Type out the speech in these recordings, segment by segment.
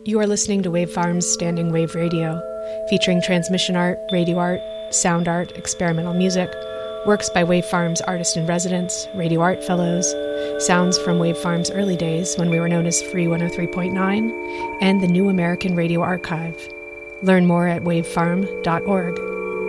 You are listening to Wave Farm's Standing Wave Radio, featuring transmission art, radio art, sound art, experimental music, works by Wave Farm's artist-in-residence, radio art fellows, sounds from Wave Farm's early days when we were known as Free 103.9, and the New American Radio Archive. Learn more at wavefarm.org.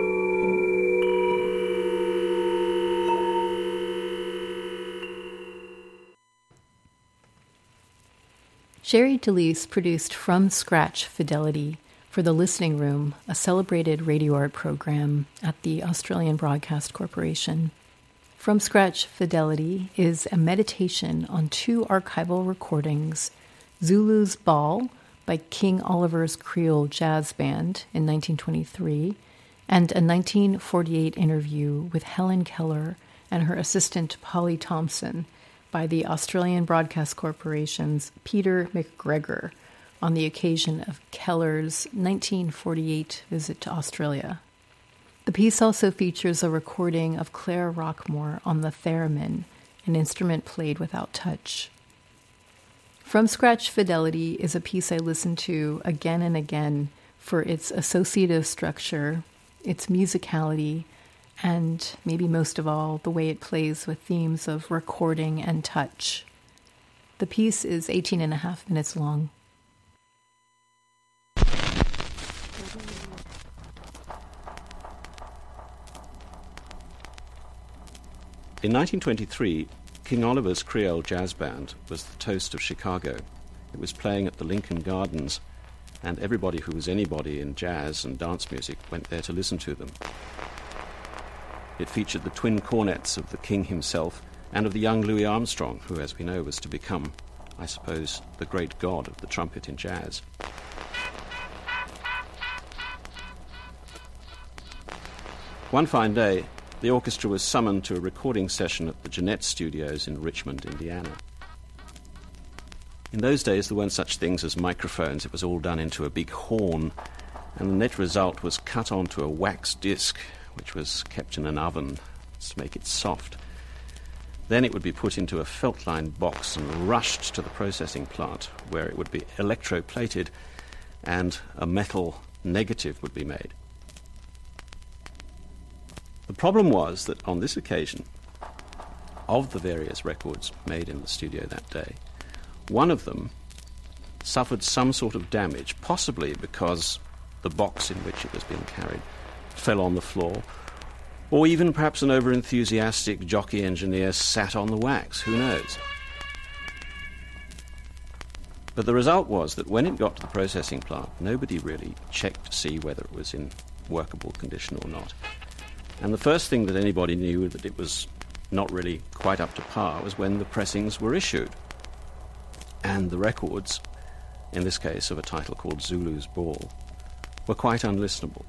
Sherry DeLise produced From Scratch Fidelity for The Listening Room, a celebrated radio art program at the Australian Broadcast Corporation. From Scratch Fidelity is a meditation on two archival recordings, Zulu's Ball by King Oliver's Creole Jazz Band in 1923, and a 1948 interview with Helen Keller and her assistant Polly Thompson by the Australian Broadcast Corporation's Peter McGregor on the occasion of Keller's 1948 visit to Australia. The piece also features a recording of Claire Rockmore on the theremin, an instrument played without touch. From Scratch Fidelity is a piece I listen to again and again for its associative structure, its musicality, and maybe most of all, the way it plays with themes of recording and touch. The piece is 18 and a half minutes long. In 1923, King Oliver's Creole Jazz Band was the toast of Chicago. It was playing at the Lincoln Gardens, and everybody who was anybody in jazz and dance music went there to listen to them. It featured the twin cornets of the king himself and of the young Louis Armstrong, who, as we know, was to become, I suppose, the great god of the trumpet in jazz. One fine day, the orchestra was summoned to a recording session at the Jeanette Studios in Richmond, Indiana. In those days, there weren't such things as microphones. It was all done into a big horn, and the net result was cut onto a wax disc, which was kept in an oven to make it soft. Then it would be put into a felt-lined box and rushed to the processing plant, where it would be electroplated and a metal negative would be made. The problem was that on this occasion, of the various records made in the studio that day, one of them suffered some sort of damage, possibly because the box in which it was being carried fell on the floor, or even perhaps an over-enthusiastic jockey engineer sat on the wax, who knows. But the result was that when it got to the processing plant, nobody really checked to see whether it was in workable condition or not. And the first thing that anybody knew that it was not really quite up to par was when the pressings were issued. And the records, in this case of a title called Zulu's Ball, were quite unlistenable.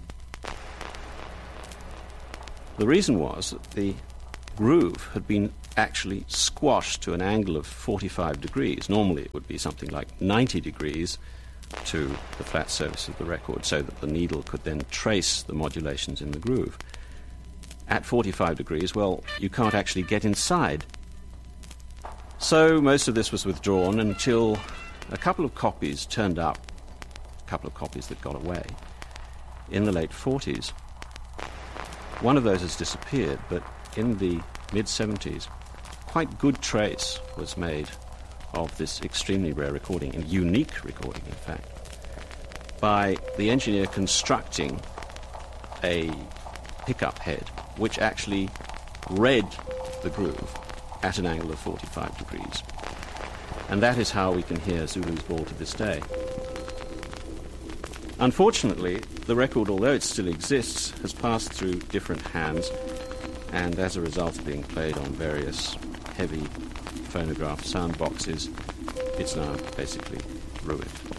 The reason was that the groove had been actually squashed to an angle of 45 degrees. Normally it would be something like 90 degrees to the flat surface of the record so that the needle could then trace the modulations in the groove. At 45 degrees, well, you can't actually get inside. So most of this was withdrawn until a couple of copies turned up, a couple of copies that got away, in the late 40s. One of those has disappeared, but in the mid-70s, quite good trace was made of this extremely rare recording, and unique recording, in fact, by the engineer constructing a pickup head which actually read the groove at an angle of 45 degrees. And that is how we can hear Zulu's Ball to this day. Unfortunately, the record, although it still exists, has passed through different hands, and as a result of being played on various heavy phonograph sound boxes, it's now basically ruined.